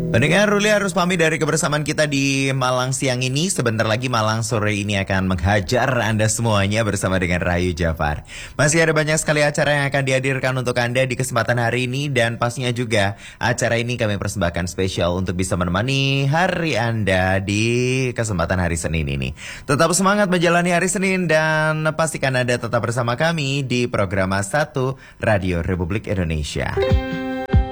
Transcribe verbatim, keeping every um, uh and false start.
Pendengar, Ruli harus pamit dari kebersamaan kita di Malang siang ini. Sebentar lagi Malang sore ini akan menghajar Anda semuanya bersama dengan Rayu Jafar. Masih ada banyak sekali acara yang akan dihadirkan untuk Anda di kesempatan hari ini. Dan pastinya juga acara ini kami persembahkan spesial untuk bisa menemani hari Anda di kesempatan hari Senin ini. Tetap semangat menjalani hari Senin dan pastikan Anda tetap bersama kami di program satu Radio Republik Indonesia.